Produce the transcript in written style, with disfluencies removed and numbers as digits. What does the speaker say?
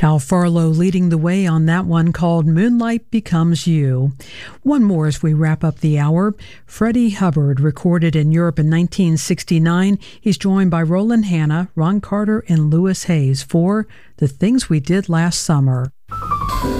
Al Farlow leading the way on that one called Moonlight Becomes You. One more as we wrap up the hour. Freddie Hubbard, recorded in Europe in 1969. He's joined by Roland Hanna, Ron Carter, and Louis Hayes for The Things We Did Last Summer.